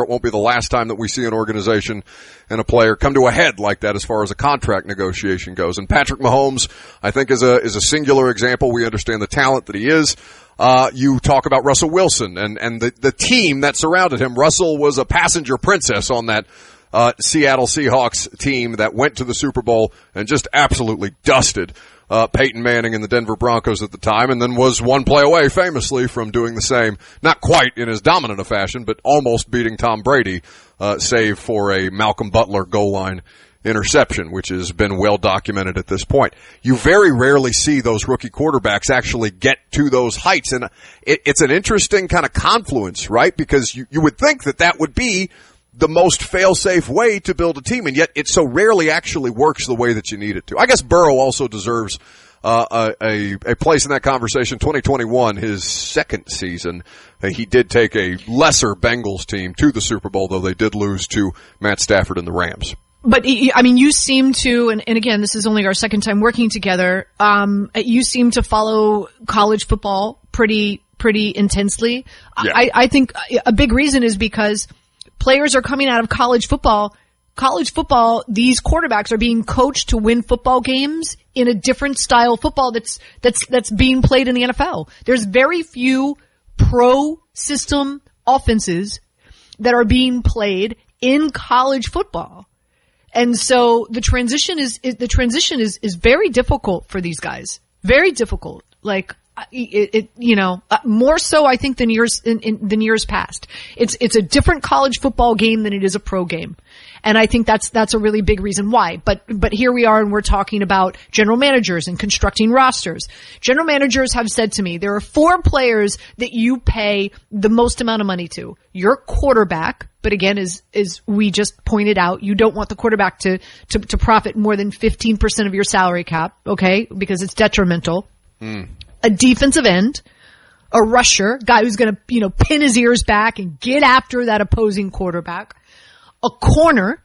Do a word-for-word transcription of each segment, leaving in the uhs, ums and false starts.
It won't be the last time that we see an organization and a player come to a head like that as far as a contract negotiation goes. And Patrick Mahomes, I think, is a is a singular example. We understand the talent that he is. Uh, you talk about Russell Wilson and, and the, the team that surrounded him. Russell was a passenger princess on that uh, Seattle Seahawks team that went to the Super Bowl and just absolutely dusted uh, Peyton Manning and the Denver Broncos at the time, and then was one play away famously from doing the same, not quite in as dominant a fashion, but almost beating Tom Brady, uh, save for a Malcolm Butler goal line interception, which has been well documented at this point. You very rarely see those rookie quarterbacks actually get to those heights, and it, it's an interesting kind of confluence, right? Because you, you would think that that would be the most fail-safe way to build a team, and yet it so rarely actually works the way that you need it to. I guess Burrow also deserves uh, a, a place in that conversation. twenty twenty-one, his second season, uh, he did take a lesser Bengals team to the Super Bowl, though they did lose to Matt Stafford and the Rams. But, I mean, you seem to, and, and again, this is only our second time working together, um, you seem to follow college football pretty, pretty intensely. Yeah. I, I think a big reason is because players are coming out of college football. College football, these quarterbacks are being coached to win football games in a different style of football that's, that's, that's being played in the N F L. There's very few pro system offenses that are being played in college football. And so the transition is, is the transition is, is very difficult for these guys. Very difficult. Like, it, it you know, more so I think than years, in, in, than years past. It's, it's a different college football game than it is a pro game. And I think that's, that's a really big reason why. But, but here we are and we're talking about general managers and constructing rosters. General managers have said to me, there are four players that you pay the most amount of money to. Your quarterback, but again, as, as we just pointed out, you don't want the quarterback to, to, to profit more than fifteen percent of your salary cap, okay? Because it's detrimental. Mm. A defensive end, a rusher, guy who's gonna, you know, pin his ears back and get after that opposing quarterback. A corner,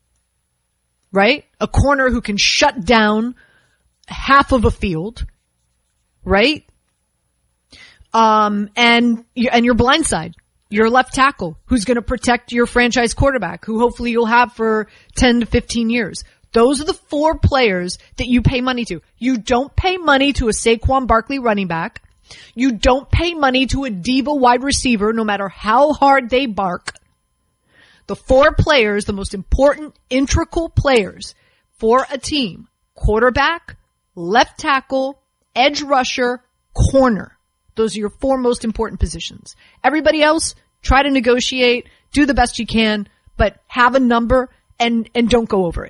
right? A corner who can shut down half of a field, right? Um, and, and your blind side. Your left tackle, who's going to protect your franchise quarterback, who hopefully you'll have for ten to fifteen years. Those are the four players that you pay money to. You don't pay money to a Saquon Barkley running back. You don't pay money to a diva wide receiver, no matter how hard they bark. The four players, the most important, integral players for a team: quarterback, left tackle, edge rusher, corner. Those are your four most important positions. Everybody else, try to negotiate, do the best you can, but have a number and, and don't go over it.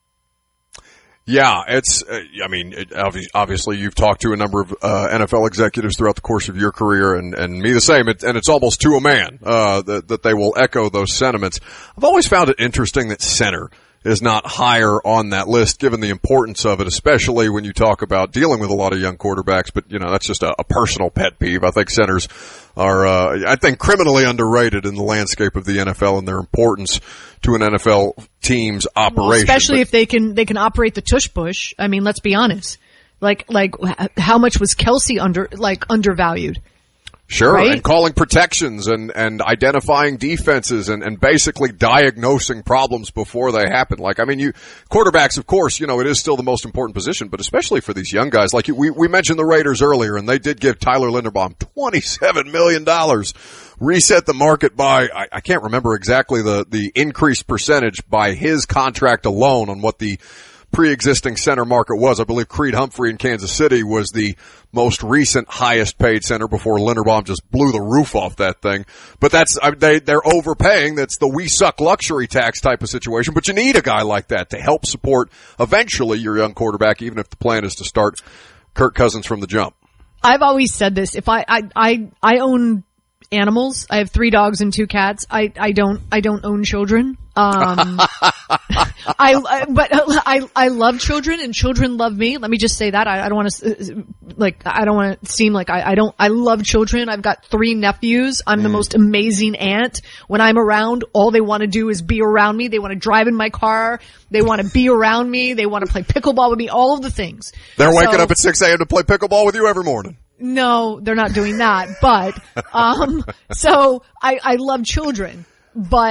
Yeah, it's, uh, I mean, it, obviously you've talked to a number of uh, N F L executives throughout the course of your career, and, and me the same, it, and it's almost to a man uh, that, that they will echo those sentiments. I've always found it interesting that center is not higher on that list, given the importance of it, especially when you talk about dealing with a lot of young quarterbacks. But, you know, that's just a, a personal pet peeve. I think centers are, uh, I think, criminally underrated in the landscape of the N F L and their importance to an N F L team's operation. Well, especially but, if they can, they can operate the tush push. I mean, let's be honest. Like, like, how much was Kelsey under, like, undervalued? Sure, right? And calling protections and, and identifying defenses and, and basically diagnosing problems before they happen. Like, I mean, you, quarterbacks, of course, you know, it is still the most important position, but especially for these young guys. Like, we, we mentioned the Raiders earlier, and they did give Tyler Linderbaum twenty-seven million dollars. Reset the market by, I, I can't remember exactly the, the increased percentage by his contract alone on what the pre-existing center market was. I believe Creed Humphrey in Kansas City was the most recent highest paid center before Linderbaum just blew the roof off that thing. But that's, I, they, they're overpaying. That's the we suck luxury tax type of situation. But you need a guy like that to help support eventually your young quarterback, even if the plan is to start Kirk Cousins from the jump. I've always said this. If I, I, I, I own animals. I have three dogs and two cats. I, I don't, I don't own children. Um, I, I, but I, I love children and children love me. Let me just say that. I, I don't want to, like, I don't want to seem like I, I don't, I love children. I've got three nephews. I'm mm. the most amazing aunt. When I'm around, all they want to do is be around me. They want to drive in my car. They want to be around me. They want to play pickleball with me, all of the things. They're waking so, up at six a.m. to play pickleball with you every morning. No, they're not doing that. But, um, so I, I love children, but